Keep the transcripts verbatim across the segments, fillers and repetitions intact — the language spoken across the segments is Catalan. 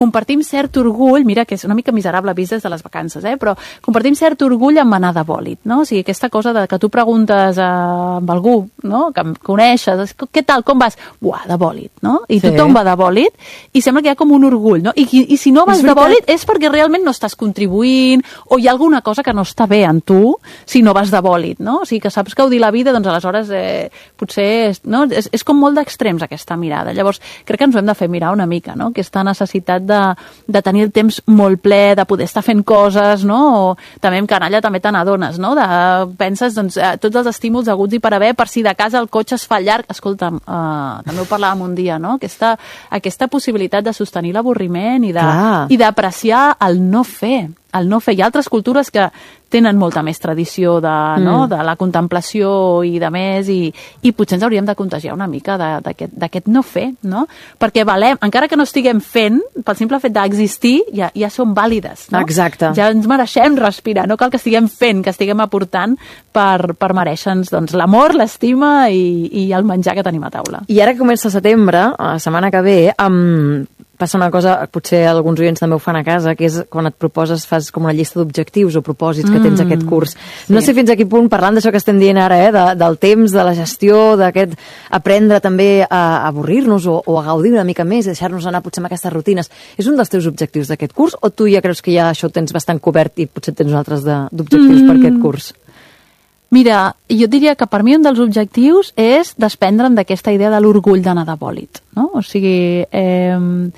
compartim cert orgull, mira que és una mica miserable vist des de les vacances, eh? Però compartim cert orgull en anar de bòlit, no? O sigui, aquesta cosa de que tu preguntes a algú, no? Que em coneixes, què tal, com vas? Buah, de bòlit, no? I sí. Tothom va de bòlit i sembla que hi ha com un orgull, no? I, i si no vas de bòlit és perquè realment no estàs contribuint o hi ha alguna cosa que no està bé en tu si no vas de bòlit, no? O sigui, que saps gaudir la vida, doncs aleshores eh, potser, no? És, és com molt d'extrems aquesta mirada. Llavors, crec que ens ho hem de fer mirar una mica, no? Aquesta necessitat de, de tenir el temps molt ple, de poder estar fent coses, no? O també en canalla també te n'adones, no? De, penses, doncs, eh, tots els estímuls aguts i per haver, per si de casa el cotxe es fa llarg. Escolta'm, eh, també ho parlàvem un dia, no? Aquesta, aquesta possibilitat de sostenir l'avorriment i de, i d'apreciar el no fer, el no fer. Hi ha altres cultures que tenen molta més tradició de, mm. no? de la contemplació i de més, i, i potser ens hauríem de contagiar una mica d'aquest no fer, no? Perquè valem, encara que no estiguem fent, pel simple fet d'existir, ja, ja som vàlides, no? Exacte. Ja ens mereixem respirar, no cal que estiguem fent, que estiguem aportant per, per mereixer-nos doncs, l'amor, l'estima i, i el menjar que tenim a taula. I ara que comença setembre, la setmana que ve, amb... passa una cosa, potser alguns oients també ho fan a casa, que és quan et proposes, fas com una llista d'objectius o propòsits que tens mm, aquest curs. Sí. No sé fins a quin punt, parlant d'això que estem dient ara, eh, de, del temps, de la gestió, d'aquest aprendre també a avorrir-nos o, o a gaudir una mica més, deixar-nos anar potser amb aquestes rutines. És un dels teus objectius d'aquest curs o tu ja creus que ja això ho tens bastant cobert i potser tens altres d'objectius mm. per aquest curs? Mira, jo diria que per mi un dels objectius és desprendre'm d'aquesta idea de l'orgull d'anar de bòlit, no? O sigui, eh,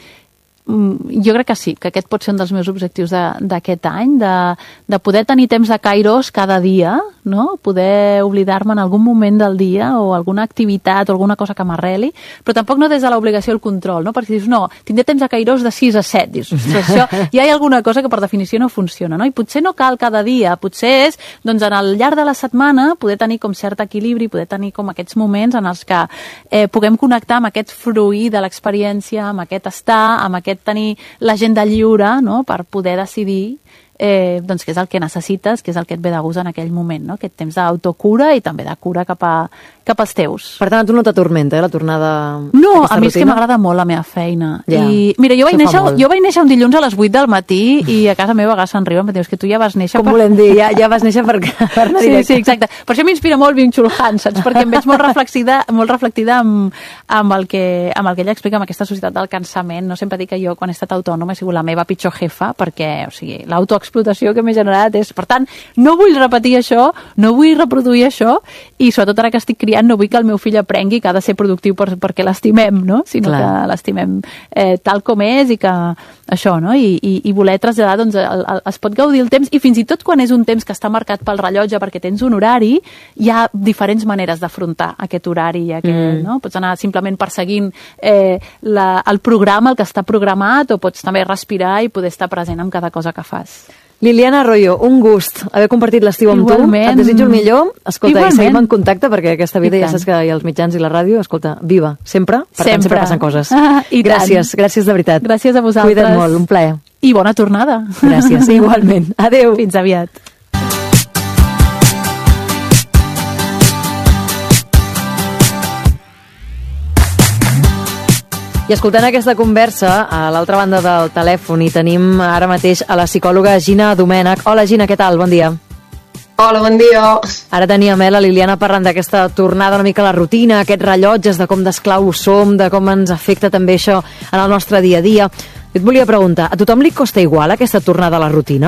jo crec que sí, que aquest pot ser un dels meus objectius d'aquest any, de, de poder tenir temps de kairos cada dia, no? Poder oblidar-me en algun moment del dia o alguna activitat o alguna cosa que m'arreli, però tampoc no des de l'obligació al control, no? Perquè dius, no, tindré temps de kairos de sis a set, dius, això, ja hi ha alguna cosa que per definició no funciona, no? I potser no cal cada dia, potser és, doncs, en el llarg de la setmana poder tenir com cert equilibri, poder tenir com aquests moments en els que eh, puguem connectar amb aquest fruir de l'experiència, amb aquest estar, amb aquest tenir l'agenda lliure, no? Per poder decidir eh, doncs què és el que necessites, què és el que et ve de gust en aquell moment, no? Aquest temps d'autocura i també de cura cap, a, cap als teus. Per tant, a tu no t'atormenta, eh, la tornada... No, a mi és que m'agrada molt la meva feina. Ja, I mira, jo vaig, néixer, jo vaig néixer un dilluns a les vuit del matí i a casa meva a vegades se'n riuen, em dius que tu ja vas néixer... Com per... volem dir, ja, ja vas néixer per, per anar directe. Sí, sí, exacte. Per això m'inspira molt Byung-Chul Han, saps? Perquè em veig molt reflexida, molt reflectida amb, amb, el que, amb el que ella explica, amb aquesta societat del cansament. No sempre dic que jo, quan he estat autònoma, he sigut la meva pitjor jefa, perquè, o sigui, l'autoexplotació que m'he generat és... Per tant, no vull repetir això, no vull reproduir això, i sobretot ara que estic criant no vull que el meu fill aprengui que ha de ser productiu per, perquè l'estimem, no? Sinó Clar. que l'estimem eh, tal com és i que això, no? I, i, i voler traslladar, doncs, el, el, es pot gaudir el temps, i fins i tot quan és un temps que està marcat pel rellotge perquè tens un horari, hi ha diferents maneres d'afrontar aquest horari, i aquest, mm. no? Pots anar simplement perseguint eh, la, el programa, el que està programat, o pots també respirar i poder estar present en cada cosa que fas. Liliana Arroyo, un gust haver compartit l'estiu amb Igualment. tu. Et desitjo el millor. Escolta, Igualment. i seguim en contacte, perquè aquesta vida ja saps que hi ha els mitjans i la ràdio, escolta, viva, sempre. Per sempre. tant, sempre passen coses. Ah, gràcies, tant. gràcies de veritat. Gràcies a vosaltres. Cuida't molt, un plaer. I bona tornada. Gràcies, igualment. Adéu. Fins aviat. I escoltant aquesta conversa, a l'altra banda del telèfon hi tenim ara mateix a la psicòloga Gina Domènech. Hola Gina, què tal? Bon dia. Hola, bon dia. Ara teníem eh, la Liliana parlant d'aquesta tornada una mica a la rutina, aquests rellotges, de com d'esclaus som, de com ens afecta també això en el nostre dia a dia. Jo et volia preguntar, a tothom li costa igual aquesta tornada a la rutina?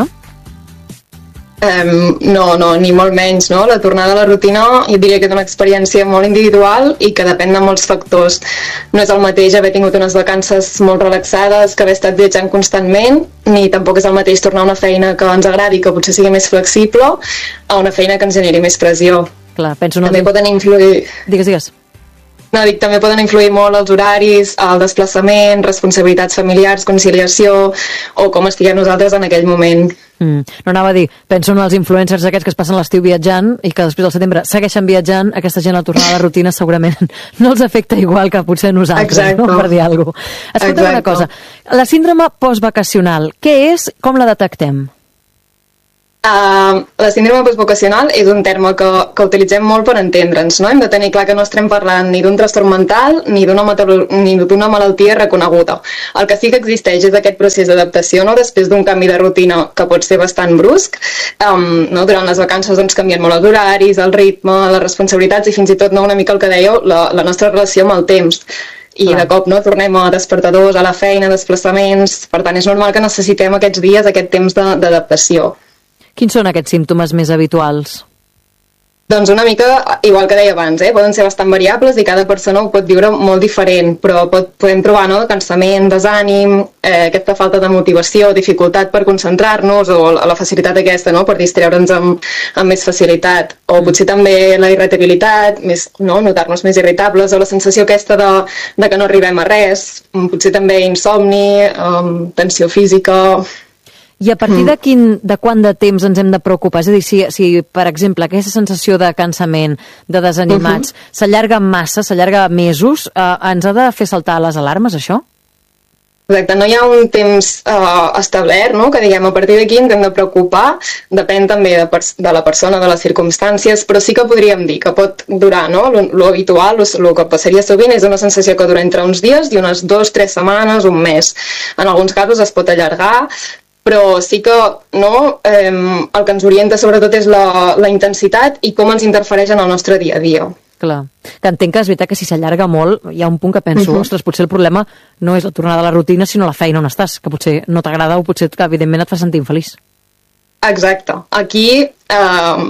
Um, no, no, ni molt menys, no? La tornada a la rutina jo diria que és una experiència molt individual i que depèn de molts factors. No és el mateix haver tingut unes vacances molt relaxades que haver estat viatjant constantment, ni tampoc és el mateix tornar a una feina que ens agradi, que potser sigui més flexible, a una feina que ens generi més pressió. Clar, penso no... També poden influir... Digues, digues. No, dic, també poden influir molt els horaris, el desplaçament, responsabilitats familiars, conciliació, o com estiguem nosaltres en aquell moment. Mm. No anava a dir, penso en els influencers aquests que es passen l'estiu viatjant i que després del setembre segueixen viatjant, aquesta gent al tornar a la rutina segurament no els afecta igual que potser nosaltres. Exacte. No? Per dir alguna cosa. Escolta una cosa, la síndrome postvacacional, què és, com la detectem? Uh, la síndrome postvocacional és un terme que, que utilitzem molt per entendre'ns, no? Hem de tenir clar que no estem parlant ni d'un trastorn mental ni d'una ni d'una malaltia reconeguda. El que sí que existeix és aquest procés d'adaptació, no? Després d'un canvi de rutina que pot ser bastant brusc. Um, no? Durant les vacances doncs, canvien molt els horaris, el ritme, les responsabilitats i fins i tot, no, una mica el que dèieu, la, la nostra relació amb el temps. I Clar. de cop no, tornem a despertadors, a la feina, desplaçaments. Per tant, és normal que necessitem aquests dies, aquest temps de, d'adaptació. Quins són aquests símptomes més habituals? Doncs una mica, igual que deia abans, eh? Poden ser bastant variables i cada persona ho pot viure molt diferent, però pot, podem trobar, no?, cansament, desànim, eh, aquesta falta de motivació, dificultat per concentrar-nos o la facilitat aquesta, no?, per distreure'ns amb, amb més facilitat, o potser també la irritabilitat, més, no?, notar-nos més irritables, o la sensació aquesta de, de que no arribem a res, potser també insomni, um, tensió física. I a partir de, quin, de quant de temps ens hem de preocupar? És a dir, si, si per exemple, aquesta sensació de cansament, de desanimats, uh-huh. s'allarga massa, s'allarga mesos, eh, ens ha de fer saltar les alarmes, això? Exacte, no hi ha un temps uh, establert, no?, que diguem a partir d'aquí ens hem de preocupar, depèn també de, de la persona, de les circumstàncies, però sí que podríem dir que pot durar, no?, lo habitual, el que passaria sovint és una sensació que dura entre uns dies i unes dues, tres setmanes, un mes. En alguns casos es pot allargar, però sí que no, eh, el que ens orienta sobretot és la, la intensitat i com ens interfereix en el nostre dia a dia. Clar, que entenc que és veritat que si s'allarga molt hi ha un punt que penso, uh-huh. ostres, potser el problema no és la tornada a la rutina, sinó la feina on estàs, que potser no t'agrada o potser que evidentment et fa sentir infeliç. Exacte. Aquí eh,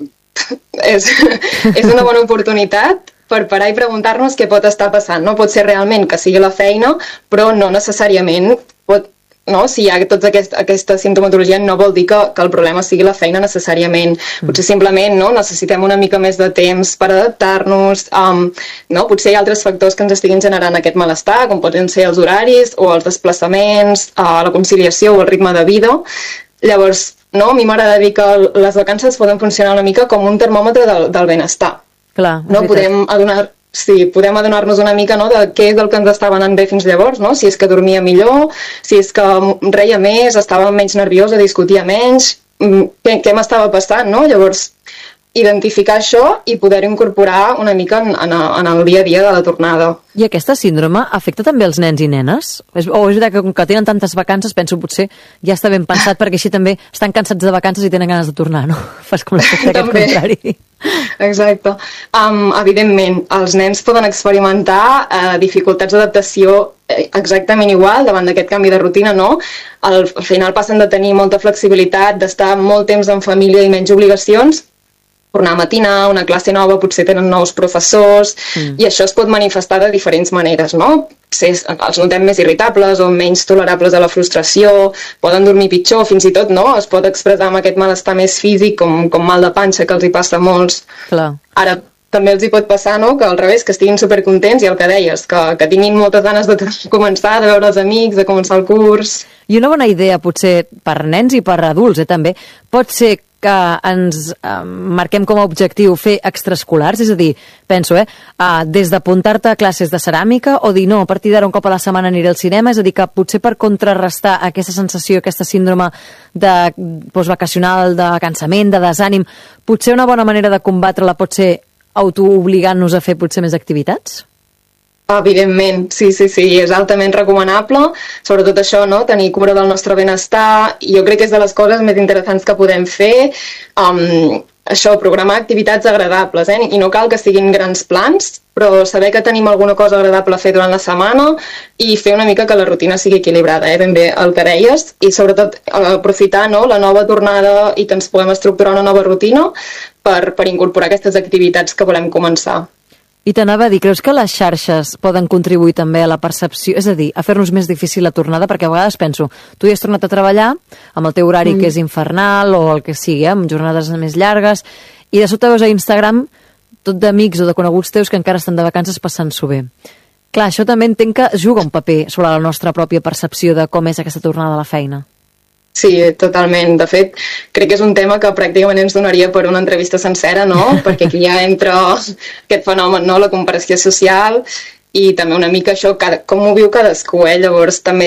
és, és una bona oportunitat per parar i preguntar-nos què pot estar passant. No pot ser realment que sigui la feina, però no necessàriament pot. No? Si hi ha tota aquest, aquesta sintomatologia no vol dir que, que el problema sigui la feina necessàriament. Mm. Potser simplement no? necessitem una mica més de temps per adaptar-nos. Um, no? Potser hi ha altres factors que ens estiguin generant aquest malestar, com poden ser els horaris o els desplaçaments, uh, la conciliació o el ritme de vida. Llavors, no? A mi m'agrada dir que les vacances poden funcionar una mica com un termòmetre del, del benestar. Clar, no? Podem adonar... Sí, podem adonar-nos una mica, no?, de què és el que ens estava anant bé fins llavors, no? Si és que dormia millor, si és que reia més, estava menys nerviosa, discutia menys, què, què m'estava passant, no? Llavors, identificar això i poder incorporar una mica en, en, en el dia a dia de la tornada. I aquesta síndrome afecta també els nens i nenes? O és veritat que com que tenen tantes vacances, penso potser ja està ben pensat perquè així també estan cansats de vacances i tenen ganes de tornar, no? Fas com l'efecte aquest contrari. Exacte. Um, evidentment, els nens poden experimentar uh, dificultats d'adaptació exactament igual davant d'aquest canvi de rutina, no? Al, al final passen de tenir molta flexibilitat, d'estar molt temps en família i menys obligacions, tornar a matinar, una classe nova, potser tenen nous professors, mm. i això es pot manifestar de diferents maneres, no? Si els notem més irritables o menys tolerables a la frustració, poden dormir pitjor, fins i tot, no? Es pot expressar amb aquest malestar més físic, com, com mal de panxa, que els hi passa a molts. Clar. Ara, també els hi pot passar, no?, que al revés, que estiguin supercontents i el que deies, que, que tinguin moltes ganes de començar, de veure els amics, de començar el curs. I una bona idea, potser per nens i per adults, eh, també, pot ser que ens eh, marquem com a objectiu fer extraescolars, és a dir, penso, eh, eh, des d'apuntar-te a classes de ceràmica o dir, no, a partir d'ara un cop a la setmana aniré al cinema, és a dir, que potser per contrarrestar aquesta sensació, aquesta síndrome de postvacacional, de cansament, de desànim, potser una bona manera de combatre-la pot ser autoobligant-nos a fer potser més activitats? Evidentment, sí, sí, sí, és altament recomanable, sobretot això, no?, tenir cura del nostre benestar, i jo crec que és de les coses més interessants que podem fer, um, això, programar activitats agradables, eh? I no cal que siguin grans plans, però saber que tenim alguna cosa agradable a fer durant la setmana i fer una mica que la rutina sigui equilibrada, eh? Ben bé el que deies, i sobretot aprofitar, no?, la nova tornada i que ens puguem estructurar una nova rutina per, per incorporar aquestes activitats que volem començar. I t'anava a dir, creus que les xarxes poden contribuir també a la percepció, és a dir, a fer-nos més difícil la tornada? Perquè a vegades penso, tu ja has tornat a treballar amb el teu horari mm. que és infernal o el que sigui, eh, amb jornades més llargues, i de sobte veus a Instagram tot d'amics o de coneguts teus que encara estan de vacances passant-s'ho bé. Clar, això també entenc que juga un paper sobre la nostra pròpia percepció de com és aquesta tornada a la feina. Sí, totalment. De fet, crec que és un tema que pràcticament ens donaria per una entrevista sencera, no? Perquè aquí ja entra aquest fenomen, no?, la comparació social i també una mica això, cada, com ho viu cadascú, eh? Llavors també és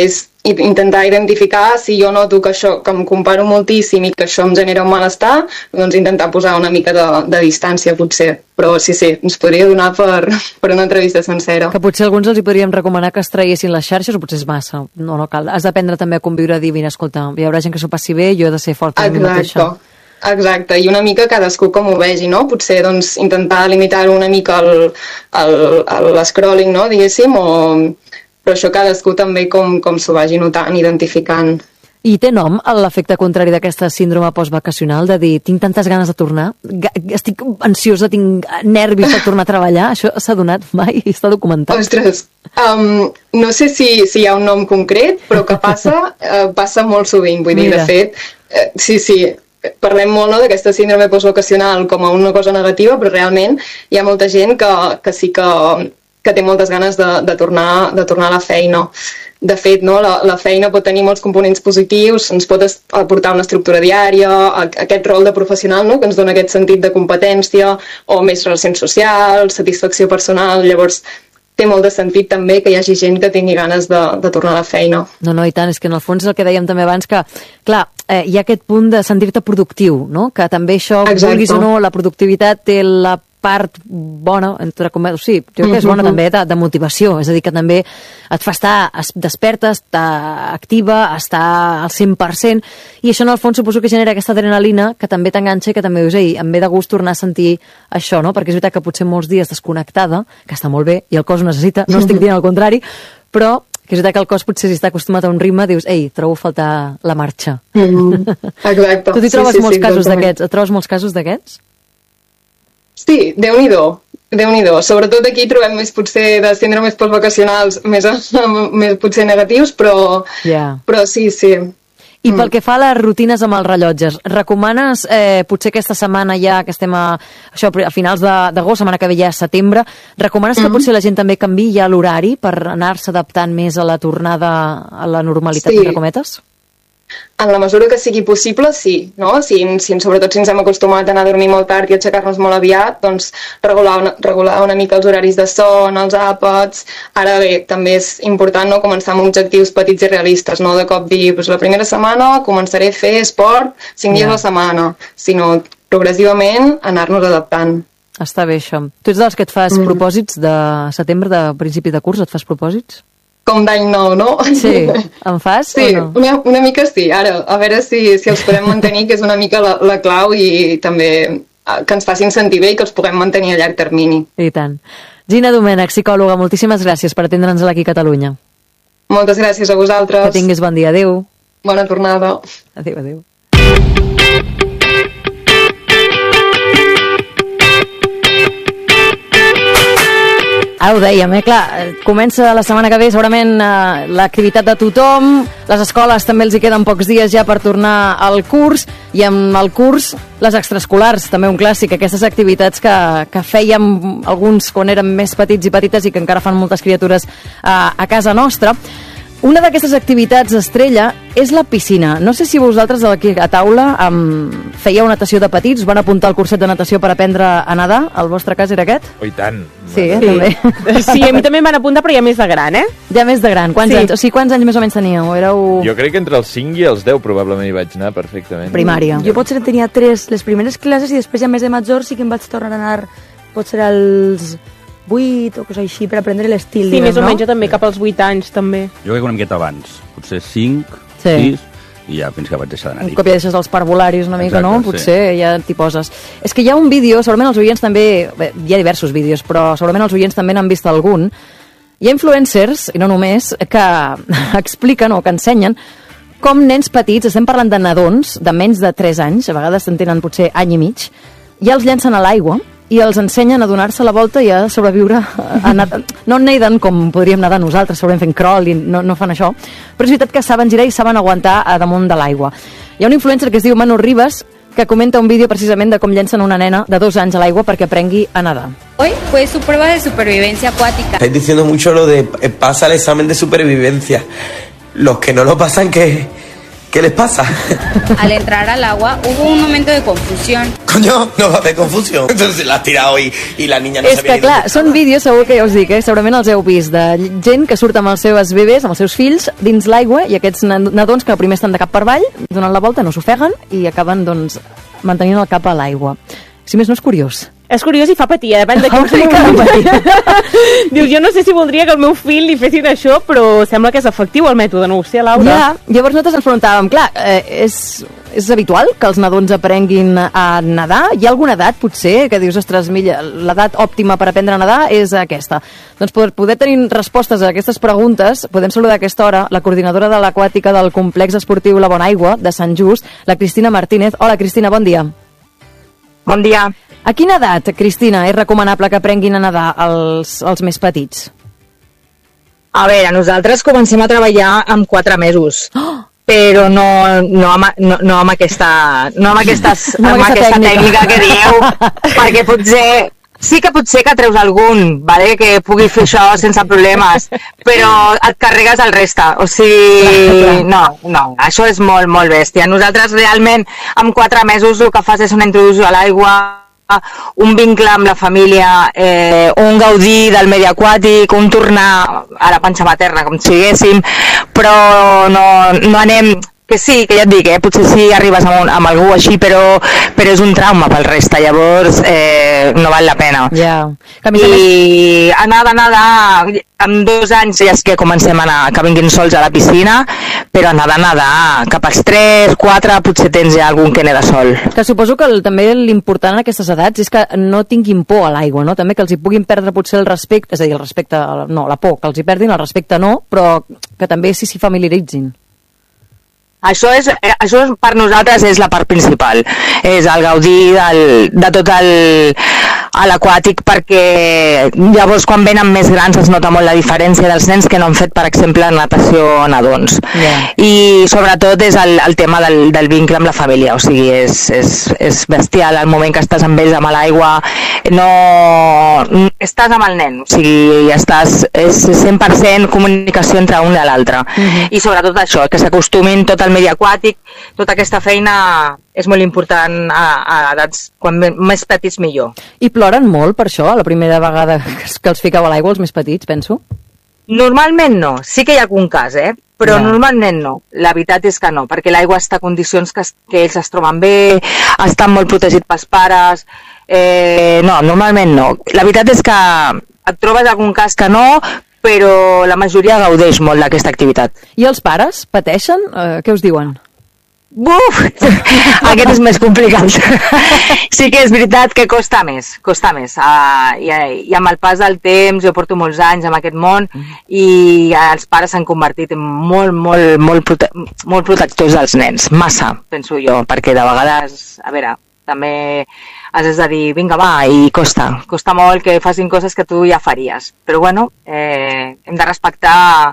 i intentar identificar si jo noto que això, que em comparo moltíssim i que això em genera un malestar, doncs intentar posar una mica de, de distància, potser. Però sí, sí, ens podria donar per, per una entrevista sencera. Que potser alguns els hi podríem recomanar que es traguessin les xarxes o potser és massa. No, no cal. Has d'aprendre també a conviure, a dir, mira, escolta, hi haurà gent que s'ho passi bé, jo he de ser forta amb mi mateixa. Exacte, i una mica cadascú com ho vegi, no? Potser doncs, intentar limitar una mica l'escrolling, no? Diguéssim, o... però això cadascú també com, com s'ho vagi notant, identificant. I té nom l'efecte contrari d'aquesta síndrome postvacacional, de dir, tinc tantes ganes de tornar, estic ansiosa, tinc nervis per tornar a treballar, això s'ha donat mai i està documentat? Ostres, um, no sé si, si hi ha un nom concret, però que passa, uh, passa molt sovint, vull dir, Mira. de fet, uh, sí, sí, parlem molt, no, d'aquesta síndrome postvacacional com a una cosa negativa, però realment hi ha molta gent que, que sí que, que té moltes ganes de, de, tornar, de tornar a la feina. De fet, no, la, la feina pot tenir molts components positius, ens pot aportar una estructura diària, aquest rol de professional, no, que ens dona aquest sentit de competència, o més relacions socials, satisfacció personal. Llavors, té molt de sentit també que hi hagi gent que tingui ganes de, de tornar a la feina. No, no, i tant, és que en el fons és el que dèiem també abans, que, clar, eh, hi ha aquest punt de sentir-te productiu, no? Que també això, Exacte. vulguis o no, la productivitat té la part bona, entre cometes, sí, jo crec que és bona uh-huh. també de, de motivació, és a dir, que també et fa estar desperta, estar activa, estar al cent per cent, i això en el fons suposo que genera aquesta adrenalina que també t'enganxa i que també dius, ei, em ve de gust tornar a sentir això, no? Perquè és veritat que potser molts dies desconnectada, que està molt bé, i el cos ho necessita, no estic dient el contrari, però que és veritat que el cos potser si està acostumat a un ritme, dius, ei, trobo a faltar la marxa. Mm-hmm. Exacte. Tu t'hi trobes sí, sí, molts sí, casos d'aquests? Et trobes molts casos d'aquests? Sí, Déu-n'hi-do, Déu-n'hi-do. Sobretot aquí trobem més potser de síndromes postvacacionals més, més potser negatius, però, yeah. però sí, sí. I pel que fa a les rutines amb els rellotges, recomanes, eh, potser aquesta setmana ja que estem a, això, a finals d'agost, setmana que ve ja és setembre, recomanes que mm-hmm. potser la gent també canviï ja l'horari per anar-se adaptant més a la tornada a la normalitat, sí. entre cometes? En la mesura que sigui possible, sí, no? Si, si, sobretot si ens hem acostumat a anar a dormir molt tard i a aixecar-nos molt aviat, doncs regular una, regular una mica els horaris de son, els àpats. Ara bé, també és important, no?, començar amb objectius petits i realistes, no de cop dir, doncs la primera setmana començaré a fer esport cinc dies a la setmana, sinó progressivament anar-nos adaptant. Està bé això. Tu ets dels que et fas mm. propòsits de setembre, de principi de curs, et fas propòsits? Com d'any nou, no? Sí, en fas sí, o no? una, una mica sí. Ara, a veure si, si els podem mantenir, que és una mica la, la clau, i també que ens facin sentir bé i que els puguem mantenir a llarg termini. I tant. Gina Domènech, psicòloga, moltíssimes gràcies per atendre'ns aquí a Catalunya. Moltes gràcies a vosaltres. Que tinguis bon dia. Adéu. Bona tornada. Adéu, adéu. Ara ho dèiem, eh? Clar, comença la setmana que ve segurament eh, l'activitat de tothom, les escoles també els hi queden pocs dies ja per tornar al curs, i amb el curs les extraescolars, també un clàssic, aquestes activitats que, que fèiem alguns quan érem més petits i petites i que encara fan moltes criatures eh, a casa nostra. Una d'aquestes activitats estrella és la piscina. No sé si vosaltres aquí a taula um, fèieu natació de petits, van apuntar al curset de natació per aprendre a nedar. El vostre cas era aquest? Oh, i tant. Sí, eh, sí. també. Sí, a mi també em van apuntar, però ja més de gran, eh? Ja més de gran. Quants sí. anys? O sigui, quants anys més o menys teníeu? Éreu... Jo crec que entre els cinc i els deu probablement hi vaig anar perfectament. Primària. Jo potser tenia tres les primeres classes i després ja més de major sí que em vaig tornar a anar potser als vuit o cosa així per aprendre l'estil. Sí, diguem, més o no? menys jo també, cap als vuit anys també. Jo crec que una miqueta abans, potser cinc, sí. sis, i ja fins que vaig deixar d'anar-hi. Un cop ja deixes els parvularis una mica, Exacte, no? Potser sí. Ja t'hi poses. És que hi ha un vídeo, segurament els oients també, bé, hi ha diversos vídeos, però segurament els oients també n'han vist algun. Hi ha influencers, i no només, que expliquen o que ensenyen com nens petits, estem parlant de nadons de menys de tres anys, a vegades en tenen potser any i mig, ja els llancen a l'aigua i els ensenyen a donar-se la volta i a sobreviure a nedar. No naden com podríem nedar nosaltres, segurament fent crawl, i no, no fan això, però és veritat que saben girar i saben aguantar a damunt de l'aigua. Hi ha un influencer que es diu Manu Ribas que comenta un vídeo precisament de com llencen una nena de dos anys a l'aigua perquè aprengui a nedar. Hoy fue su prueba de supervivencia acuática. Estáis diciendo mucho lo de eh, pasa el examen de supervivencia. Los que no lo pasan, que, ¿Qué les pasa? Al entrar al agua hubo un momento de confusión. Coño, no va a haver confusió. Entonces la has tirado i, i la niña no És sabia que, clar, són vídeos, segur que ja us dic, eh? Segurament els heu vist, de gent que surt amb els seus bebès, amb els seus fills, dins l'aigua, i aquests nadons que primer estan de cap per avall, donen la volta, no s'ofeguen, i acaben, doncs, mantenint el cap a l'aigua. Si més no, és curiós. És curiós i fa patir, eh? Depèn de quin fill. Dius, jo no sé si voldria que el meu fill li fessin això, però sembla que és efectiu el mètode, no ho sé, Laura. Ja, llavors nosaltres ens preguntàvem, clar, eh, és, és habitual que els nadons aprenguin a nedar? Hi ha alguna edat, potser, que dius, ostres, Milla, l'edat òptima per aprendre a nedar és aquesta? Doncs per poder tenir respostes a aquestes preguntes, podem saludar a aquesta hora la coordinadora de l'aquàtica del complex esportiu La Bona Aigua, de Sant Just, la Cristina Martínez. Hola, Cristina, bon dia. Bon dia. A quina edat, Cristina, és recomanable que aprenguin a nedar els, els més petits? A veure, nosaltres comencem a treballar amb quatre mesos, oh! però no, no, amb, no, no amb aquesta, no amb, aquestes, no amb aquesta, aquesta tècnica. tècnica que dieu, perquè potser... Sí que potser que treus algun, vale? Que pugui fer això sense problemes, però et carregues el reste. O sigui, no, no, això és molt, molt bèstia. Nosaltres realment, amb quatre mesos, el que fas és una introducció a l'aigua, un vincle amb la família, eh, un gaudir del medi aquàtic, un tornar a la panxa materna, com si diguéssim, però no, no anem... Que sí, que ja et dic, eh? Potser sí arribes amb, un, amb algú així, però, però és un trauma pel reste, llavors eh, no val la pena. Yeah. I anar a nedar, amb dos anys ja és que comencem a anar, que vinguin sols a la piscina, però anar a nedar cap als tres, quatre, potser tens ja algun que neda sol. Que suposo que el, també l'important en aquestes edats és que no tinguin por a l'aigua, no? També que els hi puguin perdre potser el respecte, és a dir, el respecte, no, la por, que els hi perdin, el respecte no, però que també s'hi si familiaritzin. Això, és, això és, per nosaltres és la part principal, és el gaudir del, de tot el, a l'aquàtic, perquè llavors quan venen més grans es nota molt la diferència dels nens que no han fet, per exemple, natació o nadons. Yeah. I sobretot és el, el tema del, del vincle amb la família, o sigui, és, és, és bestial el moment que estàs amb ells, amb l'aigua, no... estàs amb el nen, o sigui, estàs, és cent per cent comunicació entre un i l'altre. Mm-hmm. I sobretot això, que s'acostumin tot el medi aquàtic, tota aquesta feina és molt important a, a edats, quan més petits millor. I ploren molt per això, la primera vegada que, que els fiqueu a l'aigua, els més petits, penso? Normalment no, sí que hi ha algun cas, eh? Però ja. Normalment no, la veritat és que no, perquè l'aigua està a condicions que, que ells es troben bé, estan molt protegits pels pares, eh, no, normalment no. La veritat és que et trobes algun cas que no, però la majoria gaudeix molt d'aquesta activitat. I els pares pateixen? Eh, què us diuen? Buf! Aquest és més complicat. Sí que és veritat que costa més, costa més. Uh, i, I amb el pas del temps, jo porto molts anys en aquest món, i els pares s'han convertit en molt, molt, molt, prote molt protectors dels nens. Massa, penso jo, perquè de vegades, a veure, també has de dir, vinga, va, i costa. Costa molt que facin coses que tu ja faries. Però bueno, eh, hem de respectar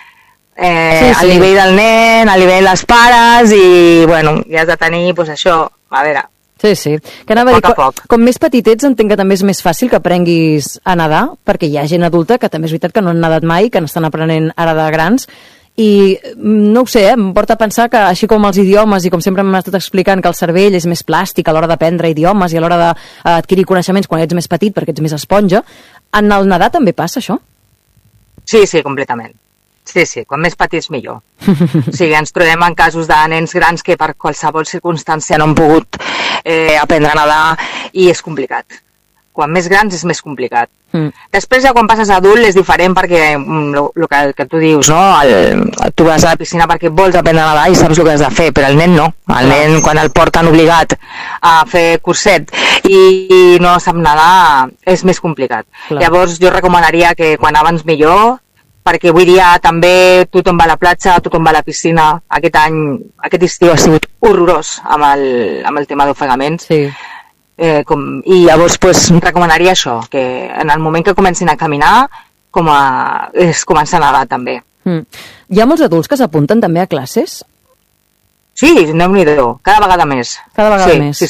eh, sí, sí. el nivell del nen, el nivell dels pares, i bueno, ja has de tenir, doncs això, a veure... Sí, sí. Que anava a dir, com, com més petit ets, entenc que també és més fàcil que aprenguis a nedar, perquè hi ha gent adulta que també és veritat que no han nedat mai, que n'estan aprenent ara de grans, i no ho sé, eh, em porta a pensar que així com els idiomes, i com sempre m'ha estat explicant que el cervell és més plàstic a l'hora d'aprendre idiomes i a l'hora d'adquirir coneixements quan ets més petit perquè ets més esponja, en el nedar també passa això? Sí, sí, completament. Sí, sí, quan més petits millor. O sigui, ens trobem en casos de nens grans que per qualsevol circumstància no han pogut eh, aprendre a nedar i és complicat. Quan més grans és més complicat. Mm. Després ja quan passes a adult és diferent perquè el que, que tu dius, no? El, tu vas a la piscina perquè vols aprendre a nedar i saps el que has de fer, però el nen no. El nen quan el porten obligat a fer curset i, i no sap nedar és més complicat. Clar. Llavors jo recomanaria que quan abans millor, perquè avui dia també tothom va a la platja, tothom va a la piscina. Aquest any, aquest estiu ha sigut horrorós amb el, amb el tema d'ofegaments. Sí. Eh, com, I llavors pues, recomanaria això, que en el moment que comencin a caminar, com a, és començar a nedar també. Mm. Hi ha molts adults que s'apunten també a classes? Sí, Déu-n'hi-do, cada vegada més. Cada vegada sí, més. Sí, sí.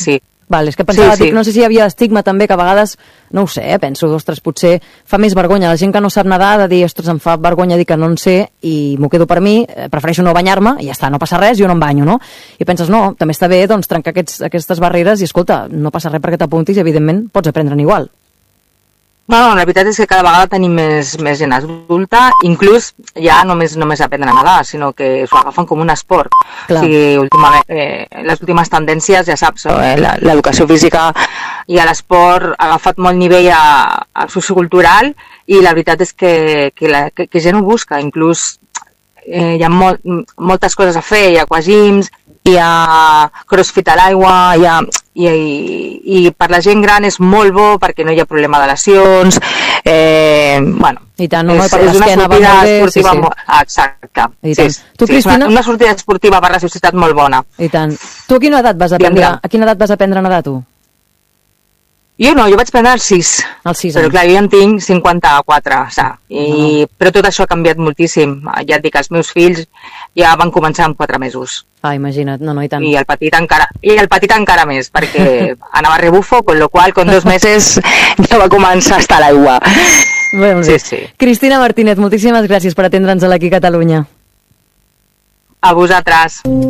Val, és que pensava, Sí, sí. dic, no sé si hi havia estigma també, que a vegades, no ho sé, eh, penso, ostres, potser fa més vergonya. La gent que no sap nedar de dir, ostres, em fa vergonya dir que no en sé i m'ho quedo per mi, eh, prefereixo no banyar-me i ja està, no passa res, jo no em banyo, no? I penses, no, també està bé doncs, trencar aquests, aquestes barreres i, escolta, no passa res perquè t'apuntis i, evidentment, pots aprendre'n igual. No, no, la veritat és que cada vegada tenim més, més gent adulta, inclús ja només només aprendre a nedar, sinó que s'ho agafen com un esport. Clar. O sigui, últimament, eh, les últimes tendències, ja saps, eh, la- l'educació física i a l'esport ha agafat molt nivell a, a sociocultural i la veritat és que, que, la, que, que gent ho busca, inclús eh, hi ha molt, moltes coses a fer, hi ha aquagyms, hi ha crossfit a l'aigua, hi ha, i, i, i per la gent gran és molt bo perquè no hi ha problema de lesions, eh, bueno, I tant, no, no, és, per és una l'esquena va sortida molt bé, esportiva sí, sí. molt... Ah, exacte. I Sí, tant. sí, Tu, sí, és Cristina? una, una sortida esportiva per la societat molt bona. I tant. Tu a quina edat vas Digue'm, aprendre, digue'm. a quina edat vas aprendre a nedar, tu? Jo no, jo vaig prendre als sis. Als sis Però anys. clar, jo ja en tinc cinquanta-quatre, saps? I, però tot això ha canviat moltíssim. Ja et dic, els meus fills ja van començar amb quatre mesos. Ah, imagina't, no, no, i tant. I el petit encara, i el petit encara més, perquè anava a rebufo, con lo qual, con dos mesos ja va començar a estar a l'aigua. Molt Sí, bé. sí. Cristina Martínez, moltíssimes gràcies per atendre'ns a l'Aquí Catalunya. A vosaltres.